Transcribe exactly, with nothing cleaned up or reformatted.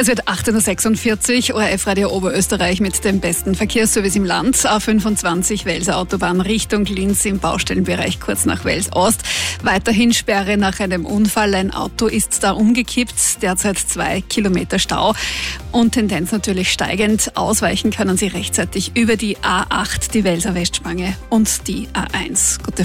Es wird achtzehn Uhr sechsundvierzig, O R F-Radio Oberösterreich mit dem besten Verkehrsservice im Land. A fünfundzwanzig Welser Autobahn Richtung Linz im Baustellenbereich kurz nach Wels Ost. Weiterhin Sperre nach einem Unfall. Ein Auto ist da umgekippt. Derzeit zwei Kilometer Stau. Und Tendenz natürlich steigend. Ausweichen können Sie rechtzeitig über die A acht, die Welser Westspange und die A eins. Gute